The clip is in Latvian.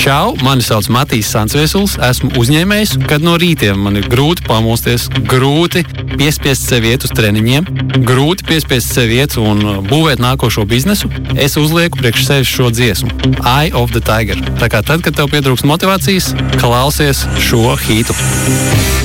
Čau, mani sauc Matīs Sancviesuls, esmu uzņēmējs, kad no rītiem man ir grūti pamosties, grūti piespiest sevi iet uz treniņiem, grūti piespiest sevi iet un būvēt nākošo biznesu, es uzlieku priekš sevis šo dziesmu, Eye of the Tiger. Tā kā tad, kad tev pietrūks motivācijas, klausies šo hītu.